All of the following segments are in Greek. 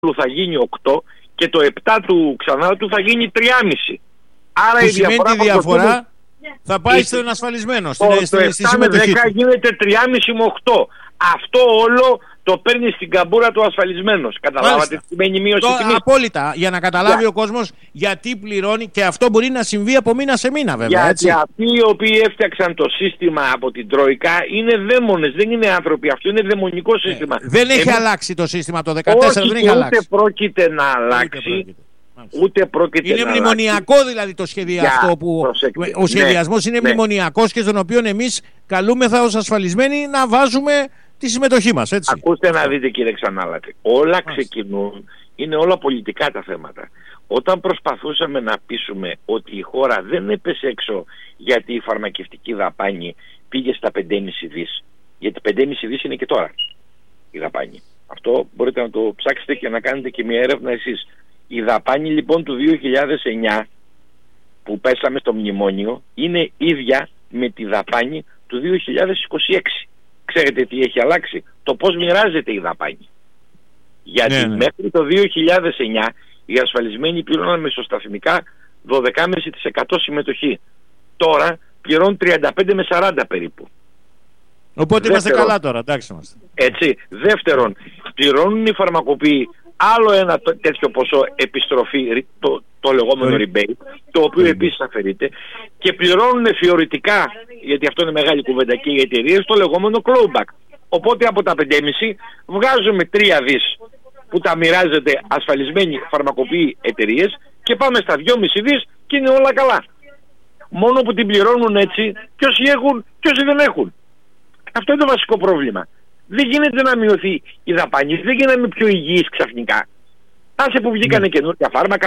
θα γίνει 8 και το 7 του Ξανάρου θα γίνει 3,5. Άρα που η σημαίνει τη διαφορά θα πάει στον ασφαλισμένο, στη συμμετοχή. Το 7 με 10 γίνεται 3,5 με 8. Αυτό όλο το παίρνει στην καμπούρα του ασφαλισμένος. Καταλάβατε τι σημαίνει μείωση τιμής? Απόλυτα. Για να καταλάβει ο κόσμος γιατί πληρώνει, και αυτό μπορεί να συμβεί από μήνα σε μήνα, βέβαια. Γιατί έτσι. αυτοί οι οποίοι έφτιαξαν το σύστημα από την Τρόικα είναι δαίμονες, δεν είναι άνθρωποι. Αυτό είναι δαιμονικό σύστημα. Δεν έχει αλλάξει το σύστημα το 2014, όχι, δεν έχει αλλάξει. Ούτε πρόκειται να αλλάξει. Ούτε πρόκειται είναι να μνημονιακό αλλάξει. δηλαδή το σχέδιο αυτό που ο σχεδιασμός είναι ναι. μνημονιακός και στον οποίο εμείς καλούμεθα ως ασφαλισμένοι να βάζουμε τη συμμετοχή μας. Έτσι. Ακούστε να δείτε, κύριε Ξανάλατη, όλα ξεκινούν, είναι όλα πολιτικά τα θέματα. Όταν προσπαθούσαμε να πείσουμε ότι η χώρα δεν έπεσε έξω γιατί η φαρμακευτική δαπάνη πήγε στα 5,5 δις, γιατί 5,5 δις είναι και τώρα η δαπάνη. Αυτό μπορείτε να το ψάξετε και να κάνετε και μια έρευνα εσείς. Η δαπάνη λοιπόν του 2009 που πέσαμε στο μνημόνιο είναι ίδια με τη δαπάνη του 2026. Ξέρετε τι έχει αλλάξει? Το πώς μοιράζεται η δαπάνη. Γιατί μέχρι το 2009 οι ασφαλισμένοι πληρώναν μεσοσταθμικά 12,5% συμμετοχή. Τώρα πληρώνουν 35 με 40 περίπου. Οπότε είμαστε καλά τώρα, εντάξει είμαστε. Έτσι. Δεύτερον, πληρώνουν οι φαρμακοποιοί άλλο ένα τέτοιο ποσό επιστροφή, το λεγόμενο rebate, το οποίο επίσης αφαιρείται, και πληρώνουν θεωρητικά, γιατί αυτό είναι μεγάλη κουβέντα και οι εταιρείες, το λεγόμενο clawback. Οπότε από τα 5,5 βγάζουμε 3 δις που τα μοιράζεται ασφαλισμένοι φαρμακοποιοί εταιρείες και πάμε στα 2,5 δις και είναι όλα καλά. Μόνο που την πληρώνουν έτσι και όσοι έχουν και όσοι δεν έχουν. Αυτό είναι το βασικό πρόβλημα. Δεν γίνεται να μειωθεί η δαπάνη, δεν γίναμε πιο υγιείς ξαφνικά. Άσε που βγήκανε καινούργια φάρμακα,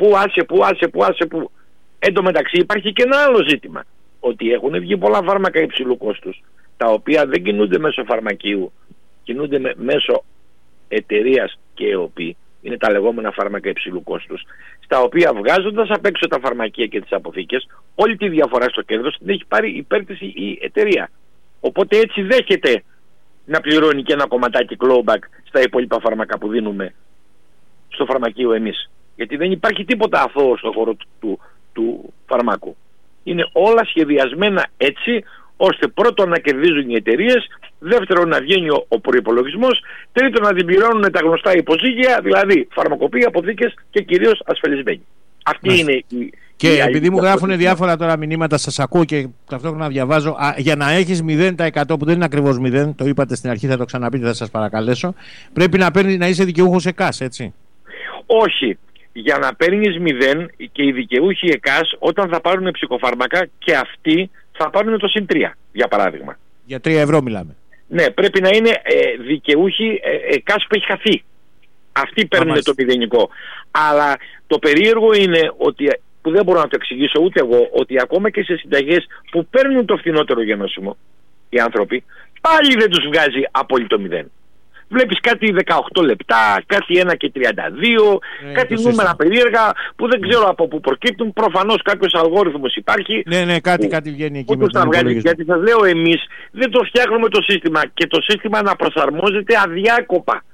άσε που. Εν τω μεταξύ υπάρχει και ένα άλλο ζήτημα. Ότι έχουν βγει πολλά φάρμακα υψηλού κόστους, τα οποία δεν κινούνται μέσω φαρμακείου, κινούνται μέσω εταιρείας και ΕΟΠΗ, είναι τα λεγόμενα φάρμακα υψηλού κόστους, στα οποία βγάζοντας απ' έξω τα φαρμακεία και τις αποθήκες, όλη τη διαφορά στο κέρδος την έχει πάρει υπέρ της η εταιρεία. Οπότε έτσι δέχεται να πληρώνει και ένα κομματάκι clawback στα υπόλοιπα φάρμακα που δίνουμε στο φαρμακείο εμείς. Γιατί δεν υπάρχει τίποτα αθώο στον χώρο του φαρμάκου. Είναι όλα σχεδιασμένα έτσι, ώστε πρώτον να κερδίζουν οι εταιρείες, δεύτερον να βγαίνει ο προϋπολογισμός, τρίτον να την πληρώνουν τα γνωστά υποσύγεια, δηλαδή φαρμακοποιοί, αποθήκες και κυρίως ασφαλισμένοι. Αυτή είναι η... Και επειδή μου γράφουν διάφορα τώρα μηνύματα, σας ακούω και ταυτόχρονα διαβάζω, για να έχεις 0% που δεν είναι ακριβώς 0, το είπατε στην αρχή, θα το ξαναπείτε, θα σας παρακαλέσω, πρέπει να είσαι δικαιούχος ΕΚΑΣ, έτσι? Όχι. Για να παίρνεις 0 και οι δικαιούχοι ΕΚΑΣ, όταν θα πάρουν ψυχοφάρμακα και αυτοί θα πάρουν το συν 3, για παράδειγμα. Για 3 ευρώ μιλάμε. Ναι, πρέπει να είναι δικαιούχοι ΕΚΑΣ που έχει χαθεί. Αυτοί παίρνουν το μηδενικό. Αλλά το περίεργο είναι ότι, που δεν μπορώ να το εξηγήσω ούτε εγώ, ότι ακόμα και σε συνταγές που παίρνουν το φθηνότερο γενώσιμο οι άνθρωποι, πάλι δεν τους βγάζει απόλυτο 0. Βλέπεις κάτι 18 λεπτά, κάτι 1 και 32, κάτι νούμερα περίεργα που δεν ξέρω από πού προκύπτουν. Προφανώς κάποιος αλγόριθμος υπάρχει. Ναι, κάτι βγαίνει εκεί με τον βγάζει. Γιατί σας λέω, εμείς δεν το φτιάχνουμε το σύστημα και το σύστημα να προσαρμόζεται αδιάκοπα.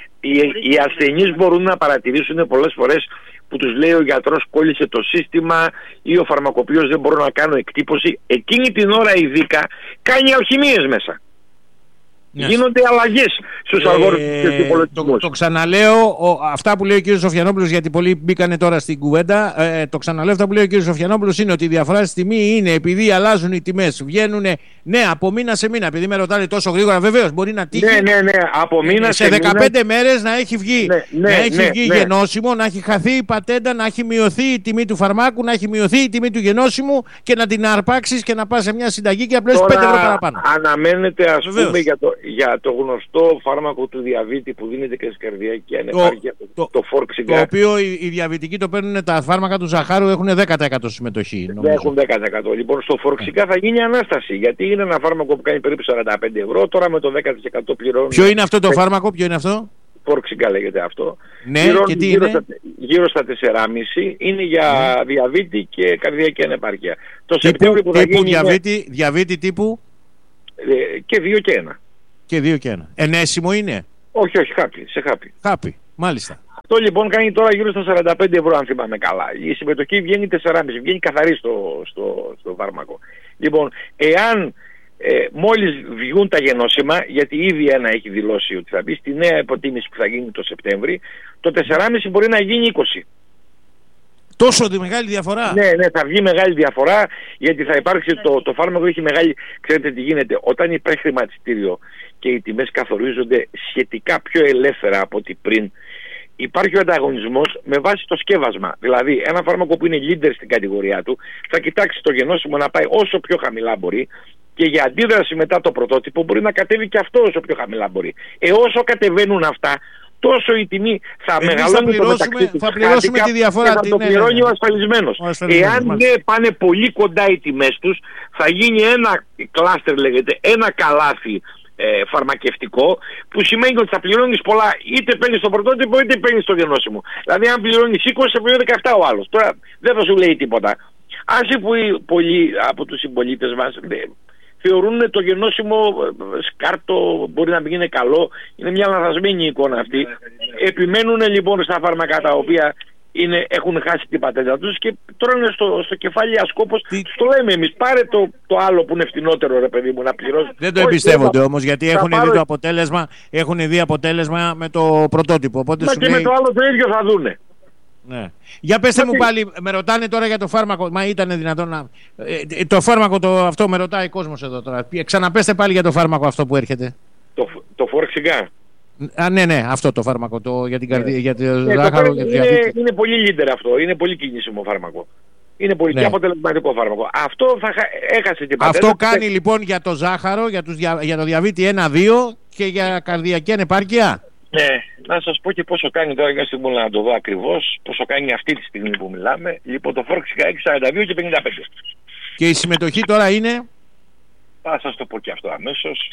Οι ασθενείς μπορούν να παρατηρήσουν πολλές φορές που τους λέει ο γιατρός κόλλησε το σύστημα ή ο φαρμακοποιός δεν μπορώ να κάνω εκτύπωση. Εκείνη την ώρα ειδικά κάνει αλχημίες μέσα. Γίνονται αλλαγές στους αλγόριθμους και στους υπολογισμούς. Το ξαναλέω, αυτά που λέει ο κ. Σοφιανόπουλος, γιατί πολλοί μπήκανε τώρα στην κουβέντα, το ξαναλέω, αυτά που λέει ο κ. Σοφιανόπουλος είναι ότι η διαφορά στη τιμή είναι επειδή αλλάζουν οι τιμές, βγαίνουν από μήνα σε μήνα, επειδή με ρωτάνε τόσο γρήγορα, βεβαίως μπορεί να τύχει από μήνα σε 15 μέρες να έχει βγει, γενώσιμο, να έχει χαθεί η πατέντα, να έχει μειωθεί η τιμή του φαρμάκου, να έχει μειωθεί η τιμή του γενώσιμου και να την αρπάξεις και να πας σε μια συνταγή και απλώς 5 ευρώ παραπάνω. Αναμένεται, ας πούμε, για το γνωστό φάρμακο του διαβήτη που δίνεται και στην καρδιακή ανεπάρκεια, το Forxiga. Το οποίο οι διαβητικοί το παίρνουν, τα φάρμακα του ζαχάρου έχουν 10% συμμετοχή. Δεν έχουν 10%. Λοιπόν, στο Forxiga θα γίνει ανάσταση, γιατί είναι ένα φάρμακο που κάνει περίπου 45 ευρώ, τώρα με το 10% πληρώνει. Ποιο είναι αυτό το φάρμακο, ποιο είναι αυτό? Forxiga λέγεται αυτό. Ναι, και τι είναι? Γύρω στα 4,5 είναι για διαβήτη και καρδιακή ανεπάρκεια. Το Σεπτέμβριο που θα γίνει διαβήτη τύπου? Και 2 και 1. Και 2 και 1. Ενέσιμο είναι? Όχι, χάπι, σε χάπι. Χάπι, μάλιστα. Αυτό λοιπόν κάνει τώρα γύρω στα 45 ευρώ, αν θυμάμαι καλά. Η συμμετοχή βγαίνει 4,5, βγαίνει καθαρή στο φάρμακο. Λοιπόν, εάν μόλις βγουν τα γενώσιμα, γιατί ήδη ένα έχει δηλώσει ότι θα μπει στη νέα υποτίμηση που θα γίνει το Σεπτέμβρη, το 4,5 μπορεί να γίνει 20. Τόσο μεγάλη διαφορά? Ναι, θα βγει μεγάλη διαφορά, γιατί θα υπάρξει το φάρμακο έχει μεγάλη... Ξέρετε τι γίνεται, όταν υπάρχει χρηματιστήριο και οι τιμές καθορίζονται σχετικά πιο ελεύθερα από ό,τι πριν, υπάρχει ο ανταγωνισμός με βάση το σκεύασμα. Δηλαδή, ένα φάρμακο που είναι leader στην κατηγορία του θα κοιτάξει το γενώσιμο να πάει όσο πιο χαμηλά μπορεί, και για αντίδραση μετά το πρωτότυπο μπορεί να κατέβει και αυτό όσο πιο χαμηλά μπορεί. Όσο κατεβαίνουν αυτά, τόσο η τιμή θα μεγαλώνει το μεταξύ τους. Θα πληρώσουμε τη διαφορά. Και θα το πληρώνει ο ασφαλισμένος. Εάν δεν πάνε πολύ κοντά οι τιμές τους, θα γίνει ένα κλάστερ, λέγεται, ένα καλάθι φαρμακευτικό, που σημαίνει ότι θα πληρώνεις πολλά, είτε παίρνεις το πρωτότυπο είτε παίρνεις το γενώσιμο. Δηλαδή αν πληρώνεις 20 θα πληρώνει 17 ο άλλος. Τώρα δεν θα σου λέει τίποτα. Άσε που πολλοί από τους συμπολίτες μας θεωρούν το γενώσιμο σκάρτο, μπορεί να μην είναι καλό, είναι μια λανθασμένη εικόνα αυτή. Επιμένουν λοιπόν στα φάρμακα τα οποία έχουν χάσει την πατέντα τους και τρώνε στο κεφάλι ασκόπως. Το λέμε εμείς, πάρε το άλλο που είναι φτηνότερο, ρε παιδί μου, να πληρώσει. Δεν το εμπιστεύονται όμως, γιατί έχουν δει αποτέλεσμα με το πρωτότυπο. Οπότε και με το άλλο το ίδιο θα δούνε. Ναι. Για πέστε μου πάλι, με ρωτάνε τώρα για το φάρμακο. Μα ήταν δυνατόν να... το φάρμακο αυτό με ρωτάει ο κόσμος εδώ τώρα. Ξαναπέστε πάλι για το φάρμακο αυτό που έρχεται. Το Φορεξιγκά. Ναι, αυτό το φάρμακο για την καρδία, για το ζάχαρο, για το διαβήτη. Είναι πολύ leader αυτό, είναι πολύ κινήσιμο φάρμακο. Είναι πολύ και αποτελεσματικό φάρμακο. Αυτό θα έχασε την πατέντα. Αυτό κάνει λοιπόν για το ζάχαρο, για το διαβήτη 1-2 και για καρδιακή ανεπάρκεια. Ναι, να σας πω και πόσο κάνει τώρα, για στιγμή να το δω ακριβώς, πόσο κάνει αυτή τη στιγμή που μιλάμε. Λοιπόν, το Φορεξιγκά έχει 42 και 55. Και η συμμετοχή τώρα είναι? Θα σας το πω και αυτό αμέσως.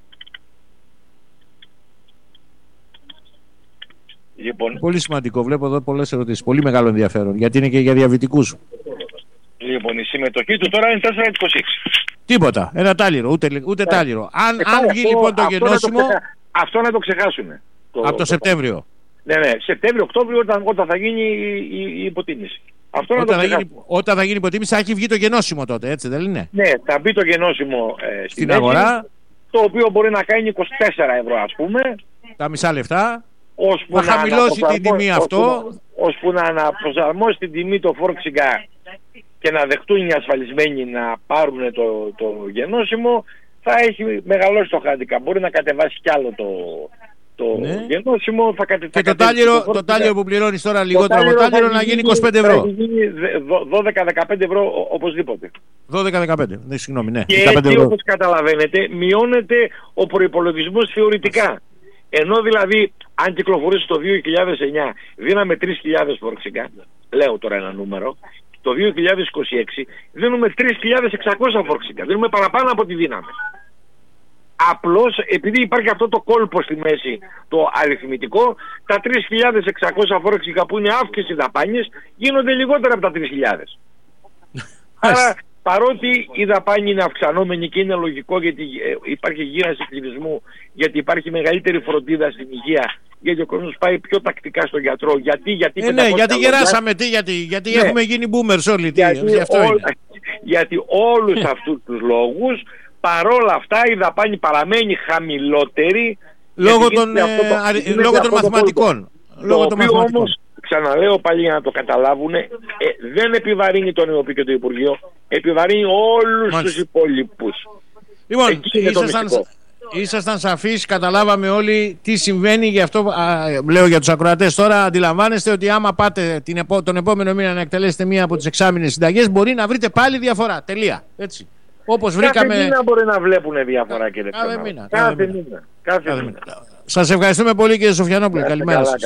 Λοιπόν, πολύ σημαντικό, βλέπω εδώ πολλές ερωτήσεις, πολύ μεγάλο ενδιαφέρον, γιατί είναι και για διαβητικούς. Λοιπόν, η συμμετοχή του τώρα είναι 4,26. Τίποτα, ένα τάλιρο, ούτε τάλιρο. Αν βγει λοιπόν το γενώσιμο... Αυτό να το ξεχάσουν. Από το Σεπτέμβριο. Ναι, Σεπτέμβριο-Οκτώβριο όταν θα γίνει η υποτίμηση. Αυτό όταν θα γίνει υποτίμηση θα έχει βγει το γενώσιμο τότε, έτσι δεν είναι? Ναι, θα μπει το γενώσιμο στην αγορά, το οποίο μπορεί να κάνει 24 ευρώ ας πούμε. Τα μισά λεφτά. Θα χαμηλώσει την τιμή αυτό. Ώσπου να αναπροσαρμόσει την τιμή το Φορεξιγκά και να δεχτούν οι ασφαλισμένοι να πάρουν το γενώσιμο, θα έχει μεγαλώσει το χάντικα. Μπορεί να κατεβάσει κι άλλο το γενώσιμο. Και το τάλιρο που πληρώνεις τώρα λιγότερο από τάλιρο να γίνει 25 ευρώ. Θα γίνει 12-15 ευρώ οπωσδήποτε. 12-15, ναι, συγγνώμη, ναι. Και έτσι όπως καταλαβαίνετε μειώνεται ο προϋπολογισμός θεωρητικά. Ενώ δηλαδή αν κυκλοφορήσει το 2009 δίναμε 3.000 Φορεξιγκά, λέω τώρα ένα νούμερο, το 2026 δίνουμε 3.600 Φορεξιγκά, δίνουμε παραπάνω από ό,τι δίναμε. Απλώς επειδή υπάρχει αυτό το κόλπο στη μέση, το αριθμητικό, τα 3.600 Φορεξιγκά που είναι αύξηση δαπάνης γίνονται λιγότερα από τα 3.000. Άρα παρότι η δαπάνη είναι αυξανόμενη και είναι λογικό, γιατί υπάρχει γύρανση πληθυσμού, γιατί υπάρχει μεγαλύτερη φροντίδα στην υγεία, γιατί ο κόσμος πάει πιο τακτικά στον γιατρό. Γιατί γεράσαμε, γιατί έχουμε γίνει boomers όλοι. Γιατί όλους αυτούς τους λόγους, παρόλα αυτά η δαπάνη παραμένει χαμηλότερη λόγω των μαθηματικών. Το οποίο όμως, ξαναλέω πάλι για να το καταλάβουν, δεν επιβαρύνει τον ΕΟΠ και το Υπουργείο, επιβαρύνει όλους τους υπόλοιπους. Λοιπόν, ήσασταν σαφείς, καταλάβαμε όλοι τι συμβαίνει, γι' αυτό λέω για τους ακροατές τώρα, αντιλαμβάνεστε ότι άμα πάτε τον επόμενο μήνα να εκτελέσετε μία από τις εξάμηνες συνταγές, μπορεί να βρείτε πάλι διαφορά, τελεία, έτσι. Όπως βρήκαμε... Κάθε μήνα μπορεί να βλέπουν διαφορά, κύριε Κάθε μήνα. Σας ευχαριστούμε πολύ, κύριε Σοφιανόπουλε. Καλημέρα σας.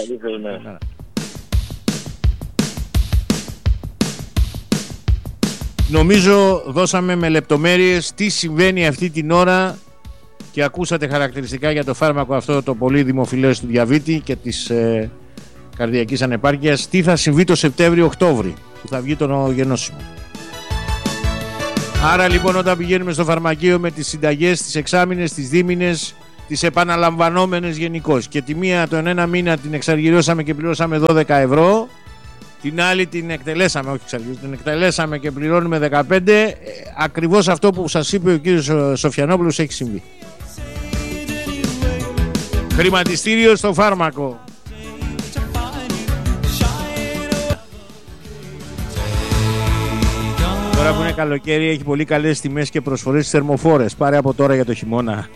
Νομίζω δώσαμε με λεπτομέρειες τι συμβαίνει αυτή την ώρα και ακούσατε χαρακτηριστικά για το φάρμακο αυτό το πολύ δημοφιλές του διαβήτη και της καρδιακής ανεπάρκειας, τι θα συμβεί το Σεπτέμβριο-Οκτώβρη που θα βγει το γενώσιμο. Άρα λοιπόν όταν πηγαίνουμε στο φαρμακείο με τις συνταγές, τις εξάμηνες, τις δίμηνες, τις επαναλαμβανόμενες γενικώς. Και τη μία τον ένα μήνα την εξαργυρώσαμε και πληρώσαμε 12 ευρώ, την άλλη την εκτελέσαμε, όχι εξαργυρώσαμε, την εκτελέσαμε και πληρώνουμε 15. Ακριβώς αυτό που σας είπε ο κύριος Σοφιανόπουλος έχει συμβεί. Χρηματιστήριο στο φάρμακο. Τώρα που είναι καλοκαίρι έχει πολύ καλές τιμές και προσφορές στις θερμοφόρες. Πάρε από τώρα για το χειμώνα.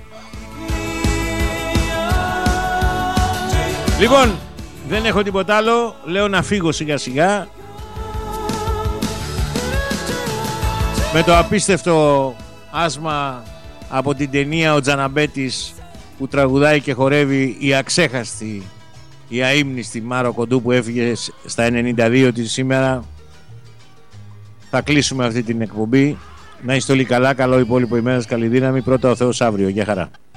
Λοιπόν, δεν έχω τίποτα άλλο. Λέω να φύγω σιγά σιγά. Με το απίστευτο άσμα από την ταινία ο Τζαναμπέτης που τραγουδάει και χορεύει η αξέχαστη, η αείμνηστη Μάρο Κοντού που έφυγε στα 92 της σήμερα. Θα κλείσουμε αυτή την εκπομπή. Να είστε όλοι καλά, καλό υπόλοιπο ημέρας, καλή δύναμη. Πρώτα ο Θεός αύριο. Γεια χαρά.